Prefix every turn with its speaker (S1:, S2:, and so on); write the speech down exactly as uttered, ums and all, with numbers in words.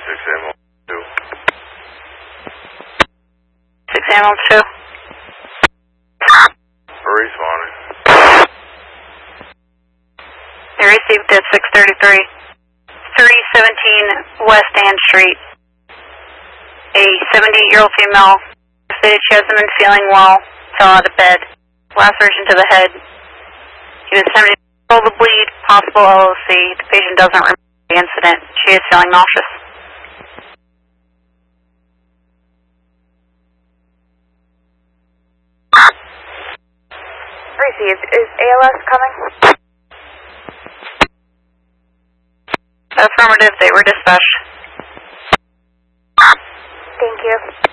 S1: six Hamilton two.
S2: six Hamilton two.
S1: Responding.
S2: They received at six thirty-three. thirty seventeen West Ann Street. A seventy-eight-year-old female stated she hasn't been feeling well, fell out of bed. Laceration to the head. He was attempting to control the bleed, possible L O C. The patient doesn't remember the incident. She is feeling nauseous.
S3: Received. Is A L S coming?
S2: Affirmative, they were dispatched.
S3: Thank you.